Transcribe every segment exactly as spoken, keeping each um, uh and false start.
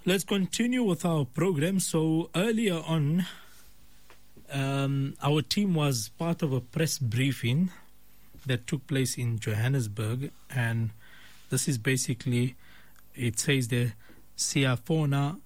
Let's continue with our program. So earlier on, um, our team was part of a press briefing that took place in Johannesburg, and this is basically, it says the Siafona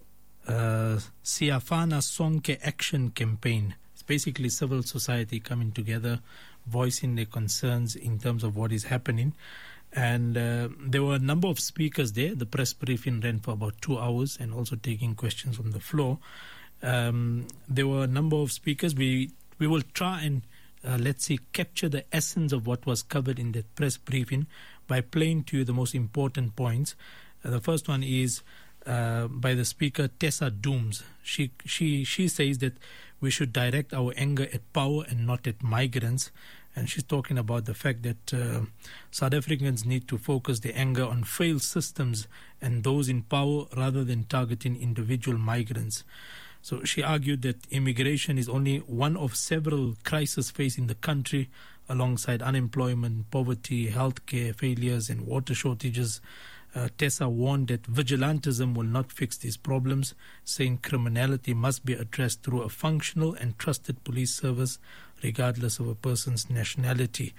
uh, Siafana Sonke Action Campaign. It's basically civil society coming together, voicing their concerns in terms of what is happening. And uh, there were a number of speakers there. The press briefing ran for about two hours and also taking questions from the floor. Um, there were a number of speakers. We we will try and, uh, let's say, capture the essence of what was covered in that press briefing by playing to you the most important points. Uh, the first one is uh, by the speaker, Tessa Dooms. She, she, she says that we should direct our anger at power and not at migrants. And she's talking about the fact that uh, South Africans need to focus their anger on failed systems and those in power rather than targeting individual migrants. So she argued that immigration is only one of several crises facing the country, alongside unemployment, poverty, healthcare failures, and water shortages. Uh, Tessa warned that vigilantism will not fix these problems, saying criminality must be addressed through a functional and trusted police service, regardless of a person's nationality.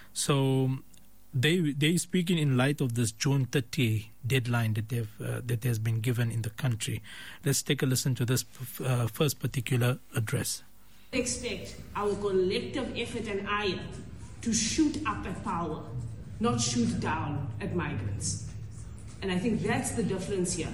So they they speaking in light of this June thirtieth deadline that they've uh, that has been given in the country. Let's take a listen to this uh, first particular address. Expect our collective effort and ire to shoot up at power, not shoot down at migrants. And I think that's the difference here,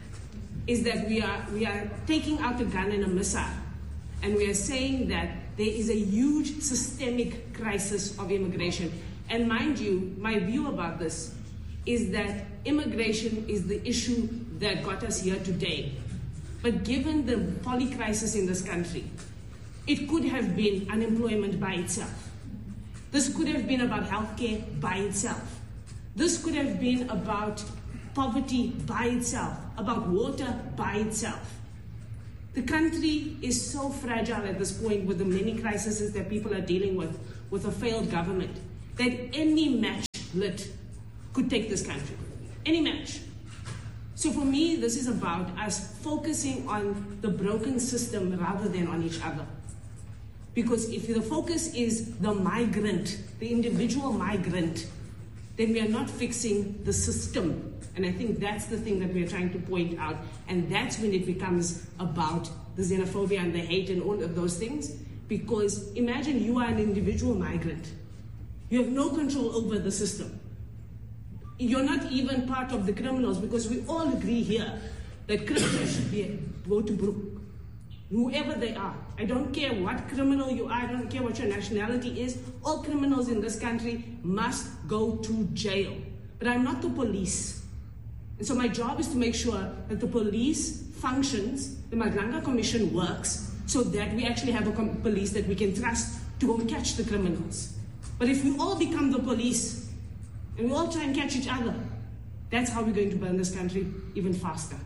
is that we are we are taking out a gun and a missile, and we are saying that there is a huge systemic crisis of immigration. And mind you, my view about this is that immigration is the issue that got us here today. But given the poly crisis in this country, it could have been unemployment by itself. This could have been about healthcare by itself. This could have been about poverty by itself, about water by itself. The country is so fragile at this point with the many crises that people are dealing with, with a failed government, that any match lit could take this country. Any match. So for me, this is about us focusing on the broken system rather than on each other. Because if the focus is the migrant, the individual migrant, then we are not fixing the system. And I think that's the thing that we are trying to point out. And that's when it becomes about the xenophobia and the hate and all of those things. Because imagine you are an individual migrant. You have no control over the system. You're not even part of the criminals, because we all agree here that criminals should be go to Brook. Whoever they are. I don't care what criminal you are. I don't care what your nationality is. All criminals in this country must go to jail. But I'm not the police. And so my job is to make sure that the police functions, the Madlanga Commission works, so that we actually have a com- police that we can trust to go and catch the criminals. But if we all become the police, and we all try and catch each other, that's how we're going to burn this country even faster.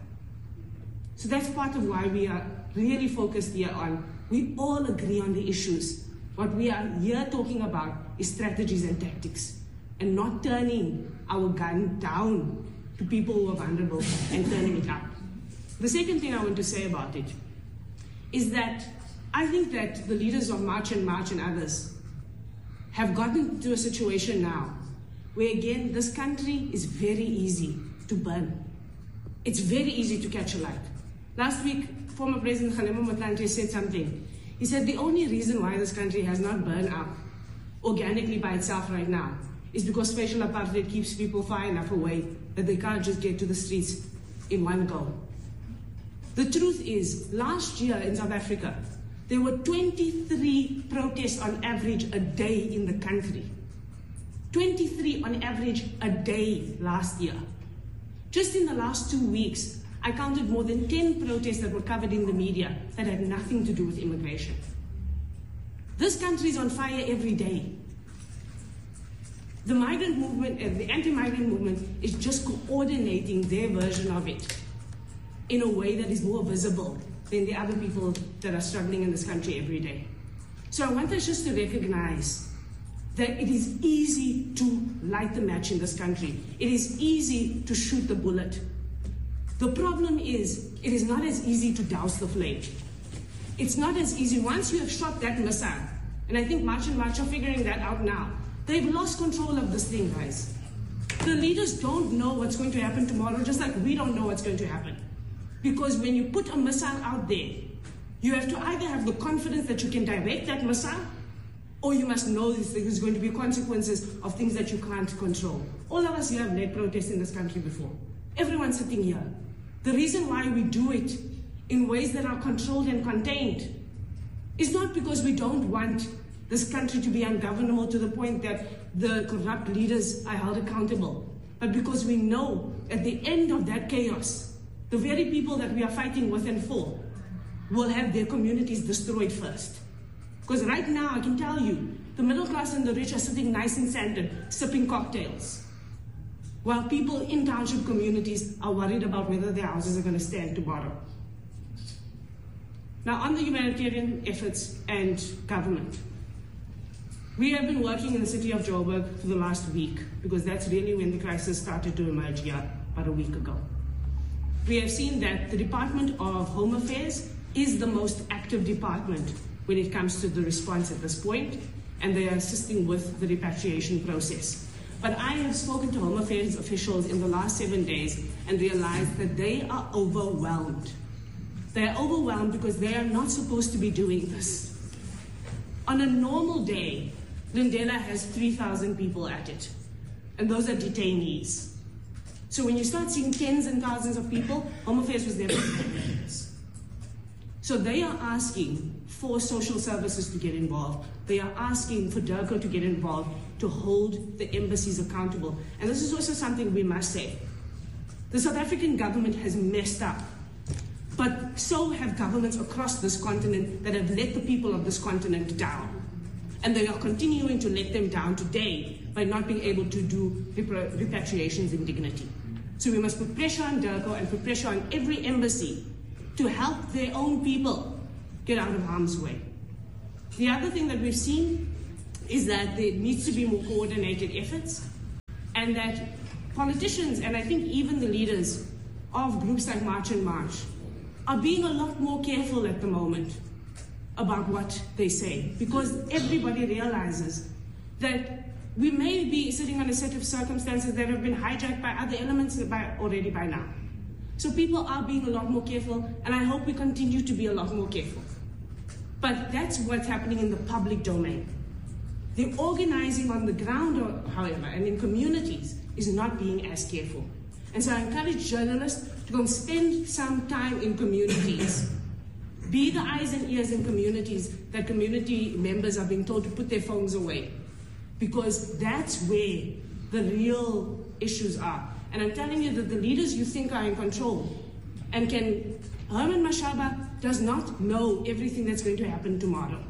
So that's part of why we are really focused here on, we all agree on the issues. What we are here talking about is strategies and tactics, and not turning our gun down to people who are vulnerable and turning it up. The second thing I want to say about it is that I think that the leaders of March and March and others have gotten to a situation now where, again, this country is very easy to burn. It's very easy to catch a light. Last week, former President Kgalema Motlanthe said something. He said the only reason why this country has not burned up organically by itself right now is because spatial apartheid keeps people far enough away that they can't just get to the streets in one go. The truth is, last year in South Africa, there were twenty-three protests on average a day in the country. twenty-three on average a day last year. Just in the last two weeks, I counted more than ten protests that were covered in the media that had nothing to do with immigration. This country is on fire every day. The migrant movement, uh, the anti-migrant movement is just coordinating their version of it in a way that is more visible than the other people that are struggling in this country every day. So I want us just to recognize that it is easy to light the match in this country. It is easy to shoot the bullet. The problem is, it is not as easy to douse the flame. It's not as easy. Once you have shot that missile, and I think March and March are figuring that out now, they've lost control of this thing, guys. The leaders don't know what's going to happen tomorrow, just like we don't know what's going to happen. Because when you put a missile out there, you have to either have the confidence that you can direct that missile, or you must know that there's going to be consequences of things that you can't control. All of us here have led protests in this country before. Everyone sitting here. The reason why we do it in ways that are controlled and contained is not because we don't want this country to be ungovernable to the point that the corrupt leaders are held accountable, but because we know at the end of that chaos, the very people that we are fighting with and for will have their communities destroyed first. Because right now, I can tell you, the middle class and the rich are sitting nice and scented, sipping cocktails, while people in township communities are worried about whether their houses are going to stand tomorrow. Now, on the humanitarian efforts and government, we have been working in the city of Joburg for the last week, because that's really when the crisis started to emerge here about a week ago. We have seen that the Department of Home Affairs is the most active department when it comes to the response at this point, and they are assisting with the repatriation process. But I have spoken to Home Affairs officials in the last seven days and realized that they are overwhelmed. They are overwhelmed because they are not supposed to be doing this. On a normal day, Lindela has three thousand people at it, and those are detainees. So when you start seeing tens and thousands of people, Home Affairs was there for ten minutes. So they are asking for social services to get involved. They are asking for DIRCO to get involved to hold the embassies accountable. And this is also something we must say. The South African government has messed up, but so have governments across this continent that have let the people of this continent down. And they are continuing to let them down today by not being able to do repatriations in dignity. So we must put pressure on DIRCO and put pressure on every embassy to help their own people get out of harm's way. The other thing that we've seen is that there needs to be more coordinated efforts, and that politicians, and I think even the leaders of groups like March and March, are being a lot more careful at the moment about what they say, because everybody realizes that we may be sitting on a set of circumstances that have been hijacked by other elements by, already by now. So people are being a lot more careful, and I hope we continue to be a lot more careful. But that's what's happening in the public domain. The organizing on the ground, however, and in communities is not being as careful. And so I encourage journalists to go and spend some time in communities. Be the eyes and ears in communities that community members are being told to put their phones away, because that's where the real issues are. And I'm telling you that the leaders you think are in control and can, Herman Mashaba does not know everything that's going to happen tomorrow.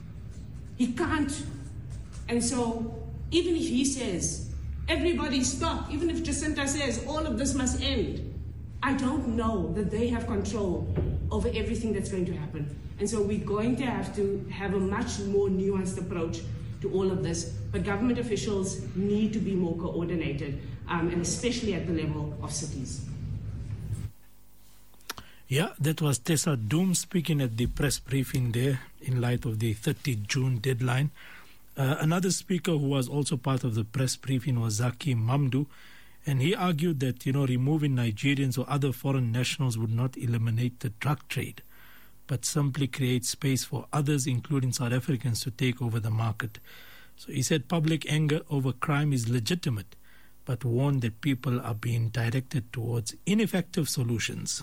He can't. And so even if he says, everybody stop, even if Jacinta says all of this must end, I don't know that they have control over everything that's going to happen. And so we're going to have to have a much more nuanced approach to all of this. But government officials need to be more coordinated, um, and especially at the level of cities. Yeah, that was Tessa Doom speaking at the press briefing there in light of the thirtieth of June deadline. Uh, another speaker who was also part of the press briefing was Zaki Mamdu, and he argued that, you know, removing Nigerians or other foreign nationals would not eliminate the drug trade, but simply create space for others, including South Africans, to take over the market. So he said public anger over crime is legitimate, but warned that people are being directed towards ineffective solutions.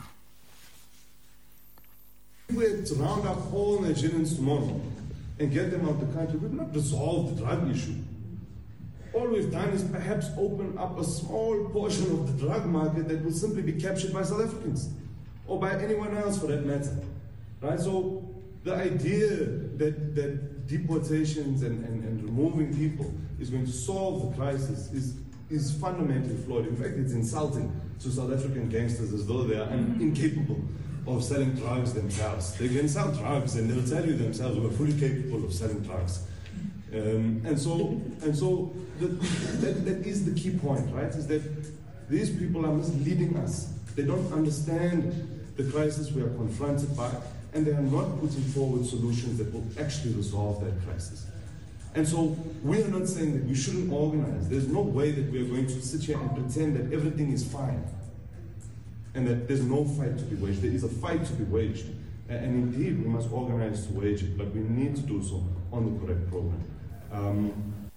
If we had to round up all Nigerians tomorrow and get them out of the country, we've not resolved the drug issue. All we've done is perhaps open up a small portion of the drug market that will simply be captured by South Africans, or by anyone else for that matter. Right? So the idea that, that deportations and, and, and removing people is going to solve the crisis is, is fundamentally flawed. In fact, it's insulting to South African gangsters as though they are incapable of selling drugs themselves. They can sell drugs and they'll tell you themselves we're fully capable of selling drugs. Um, and so, and so the, that, that is the key point, right? Is that these people are misleading us They don't understand the crisis we are confronted by, and they are not putting forward solutions that will actually resolve that crisis. And so we are not saying that we shouldn't organize. There's no way that we are going to sit here and pretend that everything is fine and that there's no fight to be waged. There is a fight to be waged. And indeed, we must organize to wage it, but we need to do so on the correct program. Um,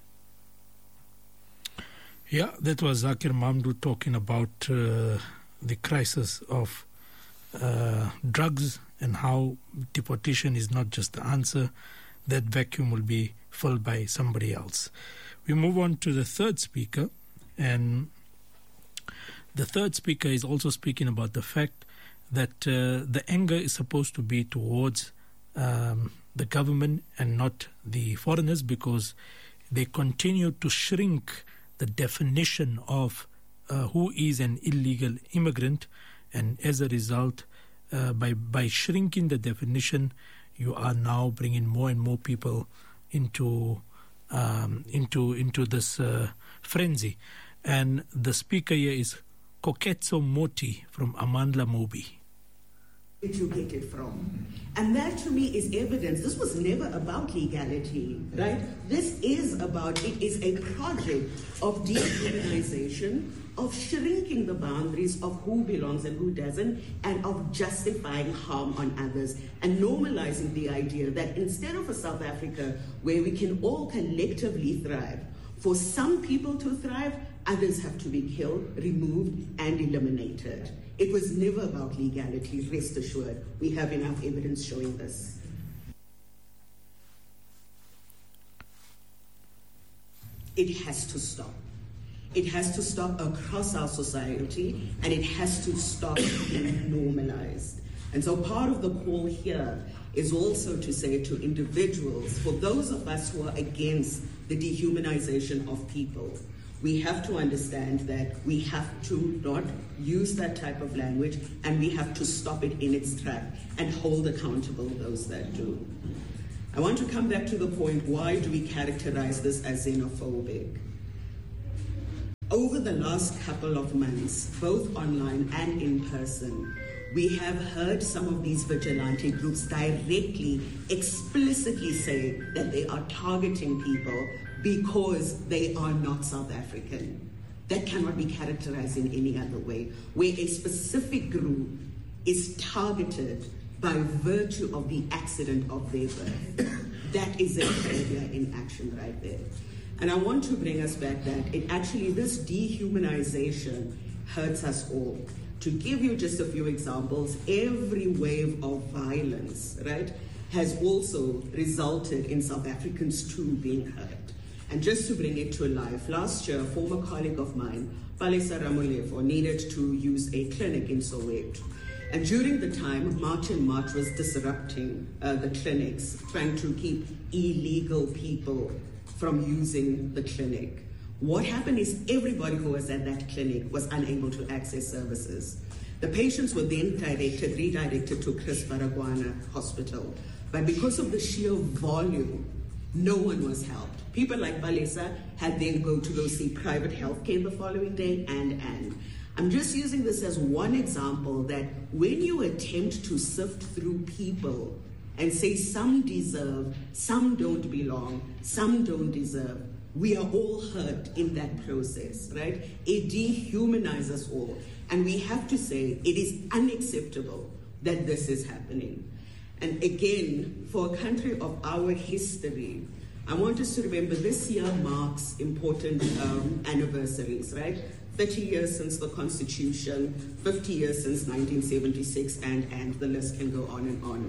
yeah, that was Zakir Mamdouh talking about uh, the crisis of uh, drugs and how deportation is not just the answer. That vacuum will be filled by somebody else. We move on to the third speaker, and the third speaker is also speaking about the fact that uh, the anger is supposed to be towards um, the government and not the foreigners, because they continue to shrink the definition of uh, who is an illegal immigrant, and as a result, uh, by by shrinking the definition, you are now bringing more and more people into um, into into this uh, frenzy. And the speaker here is Koketso Moti from Amandla Mobi. You get it from. And that to me is evidence. This was never about legality, right? This is about, it is a project of dehumanization, of shrinking the boundaries of who belongs and who doesn't, and of justifying harm on others, and normalizing the idea that instead of a South Africa where we can all collectively thrive, for some people to thrive, others have to be killed, removed, and eliminated. It was never about legality, rest assured. We have enough evidence showing this. It has to stop. It has to stop across our society, and it has to stop being normalized. And so part of the call here is also to say to individuals, for those of us who are against the dehumanization of people, we have to understand that we have to not use that type of language, and we have to stop it in its track and hold accountable those that do. I want to come back to the point, why do we characterize this as xenophobic? Over the last couple of months, both online and in person, we have heard some of these vigilante groups directly, explicitly say that they are targeting people because they are not South African. That cannot be characterized in any other way, where a specific group is targeted by virtue of the accident of their birth. That is xenophobia in action right there. And I want to bring us back that it actually, this dehumanization hurts us all. To give you just a few examples, every wave of violence, right, has also resulted in South Africans too being hurt. And just to bring it to life, last year, a former colleague of mine, Palesa Ramolefo, needed to use a clinic in Soweto. And during the time, Martin March was disrupting uh, the clinics, trying to keep illegal people from using the clinic. What happened is everybody who was at that clinic was unable to access services. The patients were then directed, redirected to Chris Baragwana Hospital. But because of the sheer volume, no one was helped. People like Palesa had then go to go see private healthcare the following day, and, and. I'm just using this as one example that when you attempt to sift through people and say some deserve, some don't belong, some don't deserve, we are all hurt in that process, right? It dehumanizes all. And we have to say it is unacceptable that this is happening. And again, for a country of our history, I want us to remember this year marks important um, anniversaries, right? thirty years since the Constitution, fifty years since nineteen seventy-six, and, and the list can go on and on.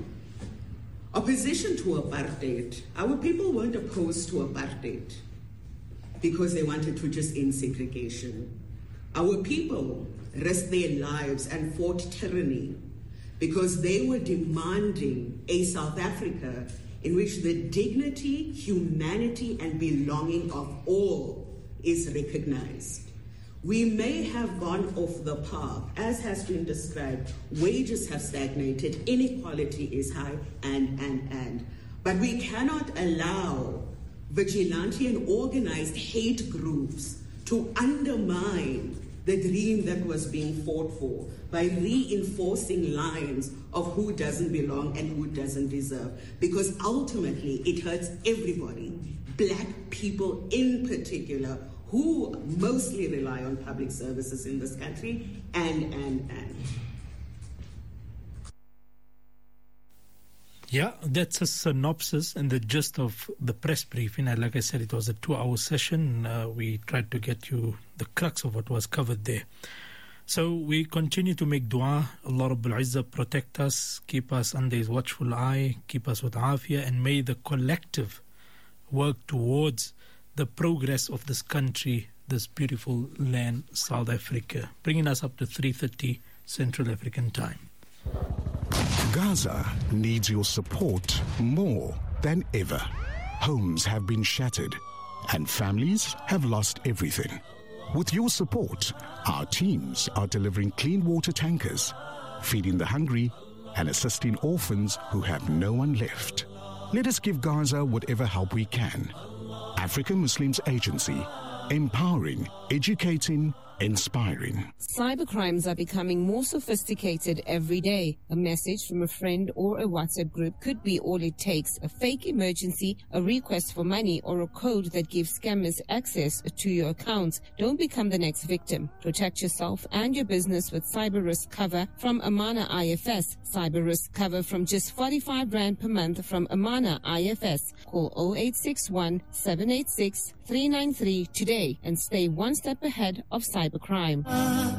Opposition to apartheid, our people weren't opposed to apartheid because they wanted to just end segregation. Our people risked their lives and fought tyranny because they were demanding a South Africa in which the dignity, humanity, and belonging of all is recognized. We may have gone off the path, as has been described. Wages have stagnated, inequality is high, and, and, and. But we cannot allow vigilante and organized hate groups to undermine the dream that was being fought for by reinforcing lines of who doesn't belong and who doesn't deserve. Because ultimately it hurts everybody, black people in particular, who mostly rely on public services in this country, and, and, and. Yeah, that's a synopsis and the gist of the press briefing. And like I said, it was a two-hour session. Uh, we tried to get you the crux of what was covered there. So we continue to make dua. Allah Rabbul Izzah protect us, keep us under His watchful eye, keep us with afiyah, and may the collective work towards the progress of this country, this beautiful land, South Africa. Bringing us up to three thirty Central African Time. Gaza needs your support more than ever. Homes have been shattered and families have lost everything. With your support, our teams are delivering clean water tankers, feeding the hungry and assisting orphans who have no one left. Let us give Gaza whatever help we can. African Muslims Agency, empowering, educating, inspiring. Cybercrimes are becoming more sophisticated every day. A message from a friend or a WhatsApp group could be all it takes. A fake emergency, a request for money, or a code that gives scammers access to your accounts. Don't become the next victim. Protect yourself and your business with cyber risk cover from Amana I F S. Cyber risk cover from just forty-five rand per month from Amana I F S. Call zero eight six one, seven eight six, three nine three today and stay one step ahead of cybercrime.